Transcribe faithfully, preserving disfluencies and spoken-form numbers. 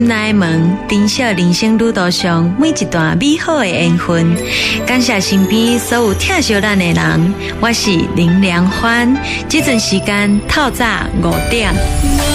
内门，珍惜人生路途上每一段美好的缘分。感谢身边所有疼惜咱的人，我是林良欢。这阵时间透早五点。